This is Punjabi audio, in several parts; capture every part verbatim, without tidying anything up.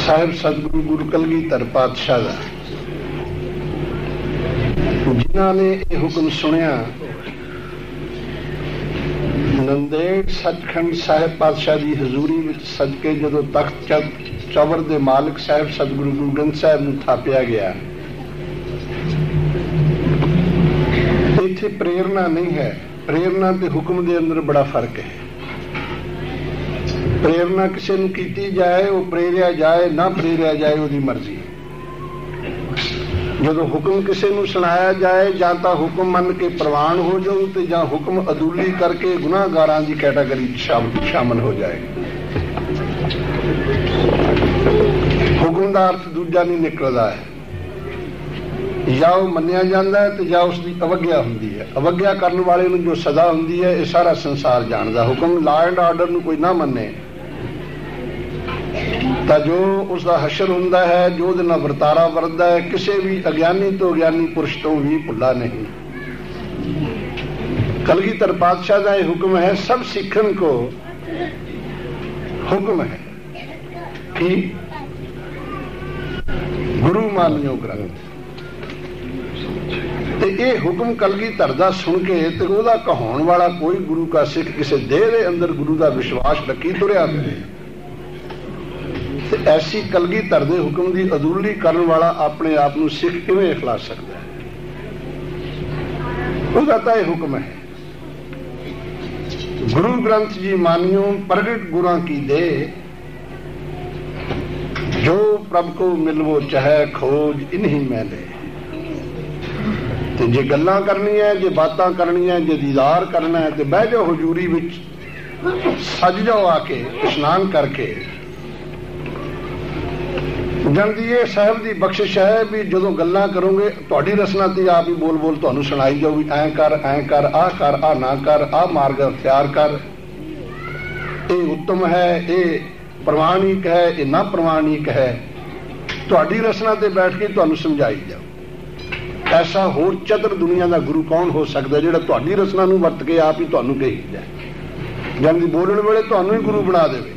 ਸਾਹਿਬ ਸਤਿਗੁਰੂ ਗੁਰੂ ਕਲਗੀਧਰ ਪਾਤਸ਼ਾਹ ਦਾ, ਜਿਨ੍ਹਾਂ ਨੇ ਇਹ ਹੁਕਮ ਸੁਣਿਆ, ਨੰਦੇੜ ਸੱਚਖੰਡ ਸਾਹਿਬ ਪਾਤਸ਼ਾਹ ਦੀ ਹਜ਼ੂਰੀ ਵਿੱਚ ਸਦਕੇ ਜਦੋਂ ਤਖਤ ਚੌਵਰ ਦੇ ਮਾਲਕ ਸਾਹਿਬ ਸਤਿਗੁਰੂ ਗੁਰੂ ਗ੍ਰੰਥ ਸਾਹਿਬ ਨੂੰ ਥਾਪਿਆ ਗਿਆ, ਇੱਥੇ ਪ੍ਰੇਰਨਾ ਨਹੀਂ ਹੈ। ਪ੍ਰੇਰਨਾ ਤੇ ਹੁਕਮ ਦੇ ਅੰਦਰ ਬੜਾ ਫਰਕ ਹੈ। ਪ੍ਰੇਰਨਾ ਕਿਸੇ ਨੂੰ ਕੀਤੀ ਜਾਏ, ਉਹ ਪ੍ਰੇਰਿਆ ਜਾਏ, ਨਾ ਪ੍ਰੇਰਿਆ ਜਾਏ, ਉਹਦੀ ਮਰਜ਼ੀ। ਜਦੋਂ ਹੁਕਮ ਕਿਸੇ ਨੂੰ ਸੁਣਾਇਆ ਜਾਏ, ਜਾਂ ਤਾਂ ਹੁਕਮ ਮੰਨ ਕੇ ਪ੍ਰਵਾਨ ਹੋ ਜਾਓ ਤੇ ਜਾਂ ਹੁਕਮ ਅਦੂਲੀ ਕਰਕੇ ਗੁਨਾਹਗਾਰਾਂ ਦੀ ਕੈਟਾਗਰੀ ਸ਼ਾਮਲ ਹੋ ਜਾਏ। ਹੁਕਮ ਦਾ ਅਰਥ ਦੂਜਾ ਨਹੀਂ ਨਿਕਲਦਾ ਹੈ। ਜਾਂ ਉਹ ਮੰਨਿਆ ਜਾਂਦਾ ਹੈ ਤੇ ਜਾਂ ਉਸ ਦੀ ਅਵੱਗਿਆ ਹੁੰਦੀ ਹੈ। ਅਵੱਗਿਆ ਕਰਨ ਵਾਲੇ ਨੂੰ ਜੋ ਸਜ਼ਾ ਹੁੰਦੀ ਹੈ, ਇਹ ਸਾਰਾ ਸੰਸਾਰ ਜਾਣਦਾ। ਹੁਕਮ ਲਾ ਐਂਡ ਆਰਡਰ ਨੂੰ ਕੋਈ ਨਾ ਮੰਨੇ ਤਾਂ ਜੋ ਉਸ ਦਾ ਹਸ਼ਰ ਹੁੰਦਾ ਹੈ, ਜੋ ਉਹਦੇ ਨਾਲ ਵਰਤਾਰਾ ਵਰਤਦਾ ਹੈ, ਕਿਸੇ ਵੀ ਅਗਿਆਨੀ ਤੋਂ ਅਗਿਆਨੀ ਪੁਰਸ਼ ਤੋਂ ਵੀ ਭੁੱਲਾ ਨਹੀਂ। ਕਲਗੀਧਰ ਪਾਤਸ਼ਾਹ ਦਾ ਇਹ ਹੁਕਮ ਹੈ, ਸਭ ਸਿੱਖਣ ਕੋ ਹੁਕਮ ਹੈ ਕਿ ਗੁਰੂ ਮਾਨਿਓ ਗ੍ਰੰਥ। ਤੇ ਇਹ ਹੁਕਮ ਕਲਗੀਧਰ ਦਾ ਸੁਣ ਕੇ ਤੇ ਉਹਦਾ ਕਹਾਉਣ ਵਾਲਾ ਕੋਈ ਗੁਰੂ ਕਾ ਸਿੱਖ ਕਿਸੇ ਦੇਹ ਦੇ ਅੰਦਰ ਗੁਰੂ ਦਾ ਵਿਸ਼ਵਾਸ ਰੱਖੀ ਤੁਰਿਆ ਫਿਰੇ ਤੇ ਐਸੀ ਕਲਗੀਧਰ ਦੇ ਹੁਕਮ ਦੀ ਅਦੂਲੀ ਕਰਨ ਵਾਲਾ ਆਪਣੇ ਆਪ ਨੂੰ ਸਿੱਖ ਕਿਵੇਂ ਅਖਲਾ ਸਕਦਾ ਹੈ? ਉਹਦਾ ਤਾਂ ਇਹ ਹੁਕਮ ਹੈ, ਗੁਰੂ ਗ੍ਰੰਥ ਜੀ ਮਾਨਿਓ ਪ੍ਰਗਟ ਗੁਰਾਂ ਕੀ ਦੇ, ਜੋ ਪ੍ਰਭ ਕੋ ਮਿਲਵੋ ਚਾਹੇ ਖੋਜ ਇਨਹੀ ਮੈਂ ਲੈ। ਤੇ ਜੇ ਗੱਲਾਂ ਕਰਨੀਆਂ, ਜੇ ਬਾਤਾਂ ਕਰਨੀਆਂ, ਜੇ ਦੀਦਾਰ ਕਰਨਾ ਹੈ ਤੇ ਬਹਿ ਜਾਓ ਹਜ਼ੂਰੀ ਵਿੱਚ, ਸੱਜ ਜਾਓ ਆ ਕੇ ਇਸ਼ਨਾਨ ਕਰਕੇ। ਜਲਦੀ ਇਹ ਸਾਹਿਬ ਦੀ ਬਖਸ਼ਿਸ਼ ਹੈ ਵੀ ਜਦੋਂ ਗੱਲਾਂ ਕਰੋਗੇ ਤੁਹਾਡੀ ਰਸਨਾ ਤੇ ਆਪ ਹੀ ਬੋਲ ਬੋਲ ਤੁਹਾਨੂੰ ਸੁਣਾਈ ਜਾਊ ਵੀ ਐਂ ਕਰ, ਐਂ ਕਰ, ਆਹ ਕਰ, ਆਹ ਨਾ ਕਰ, ਆਹ ਮਾਰਗ ਅਖਤਿਆਰ ਕਰ, ਇਹ ਉੱਤਮ ਹੈ, ਇਹ ਪ੍ਰਮਾਣਿਕ ਹੈ, ਇਹ ਨਾ ਪ੍ਰਮਾਣਿਕ ਹੈ। ਤੁਹਾਡੀ ਰਸਨਾ ਤੇ ਬੈਠ ਕੇ ਤੁਹਾਨੂੰ ਸਮਝਾਈ ਜਾਊ। ਐਸਾ ਹੋਰ ਚਤੁਰ ਦੁਨੀਆ ਦਾ ਗੁਰੂ ਕੌਣ ਹੋ ਸਕਦਾ ਜਿਹੜਾ ਤੁਹਾਡੀ ਰਸਨਾ ਨੂੰ ਵਰਤ ਕੇ ਆਪ ਹੀ ਤੁਹਾਨੂੰ ਕਹੀ ਜਾਏ, ਜਦ ਬੋਲਣ ਵੇਲੇ ਤੁਹਾਨੂੰ ਹੀ ਗੁਰੂ ਬਣਾ ਦੇਵੇ।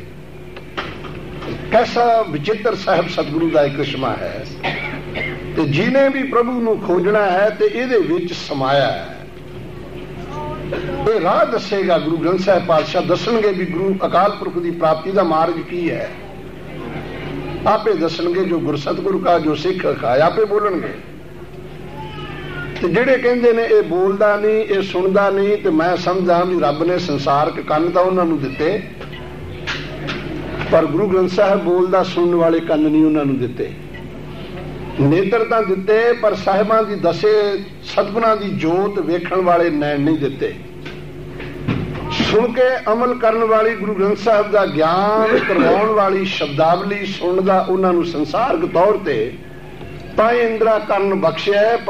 ਕੈਸਾ ਵਿਚਿੱਤਰ ਸਾਹਿਬ ਸਤਿਗੁਰੂ ਦਾ ਇੱਕ ਕ੍ਰਿਸ਼ਮਾ ਹੈ। ਤੇ ਜਿਹਨੇ ਵੀ ਪ੍ਰਭੂ ਨੂੰ ਖੋਜਣਾ ਹੈ ਤੇ ਇਹਦੇ ਵਿੱਚ ਸਮਾਇਆ ਹੈ। ਇਹ ਰਾਹ ਦੱਸੇਗਾ ਗੁਰੂ ਗ੍ਰੰਥ ਸਾਹਿਬ ਪਾਤਸ਼ਾਹ, ਦੱਸਣਗੇ ਵੀ ਗੁਰੂ ਅਕਾਲ ਪੁਰਖ ਦੀ ਪ੍ਰਾਪਤੀ ਦਾ ਮਾਰਗ ਕੀ ਹੈ। ਆਪੇ ਦੱਸਣਗੇ ਜੋ ਗੁਰ ਸਤਿਗੁਰੂ ਕਾ ਜੋ ਸਿੱਖ ਖਾਏ, ਆਪੇ ਬੋਲਣਗੇ। ਤੇ ਜਿਹੜੇ ਕਹਿੰਦੇ ਨੇ ਇਹ ਬੋਲਦਾ ਨਹੀਂ, ਇਹ ਸੁਣਦਾ ਨਹੀਂ, ਤੇ ਮੈਂ ਸਮਝਾਂ ਵੀ ਰੱਬ ਨੇ ਸੰਸਾਰਕ ਕੰਨ ਤਾਂ ਉਹਨਾਂ ਨੂੰ ਦਿੱਤੇ, ਪਰ ਗੁਰੂ ਗ੍ਰੰਥ ਸਾਹਿਬ ਬੋਲਦਾ ਸੁਣਨ ਵਾਲੇ ਕੰਨ ਨਹੀਂ ਉਹਨਾਂ ਨੂੰ ਦਿੱਤੇ। ਨੇਤਰ ਤਾਂ ਦਿੱਤੇ, ਪਰ ਸਾਹਿਬਾਂ ਦੀ ਦਸੇ ਸਤਿਗੁਰਾਂ ਦੀ ਜੋਤ ਵੇਖਣ ਵਾਲੇ ਨੈਣ ਨਹੀਂ ਦਿੱਤੇ। ਸੁਣ ਕੇ ਅਮਲ ਕਰਨ ਵਾਲੀ ਗੁਰੂ ਗ੍ਰੰਥ ਸਾਹਿਬ ਦਾ ਗਿਆਨ ਕਰਵਾਉਣ ਵਾਲੀ ਸ਼ਬਦਾਵਲੀ ਸੁਣਨ ਦਾ ਉਹਨਾਂ ਨੂੰ ਸੰਸਾਰਕ ਤੌਰ ਤੇ ਤਾਂ ਇੰਦਰਾ ਕਰਨ ਬਖਸ਼ਿਆ।